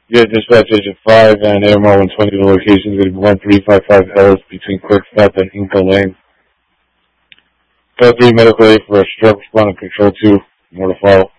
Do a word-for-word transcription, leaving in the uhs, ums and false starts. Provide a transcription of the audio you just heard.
Yeah, dispatch agent five and A M R one twenty, the location is going to be one three five five Ellis between Quickstop and Inca Lane. Code three medical aid for a stroke, responding control two, more to follow.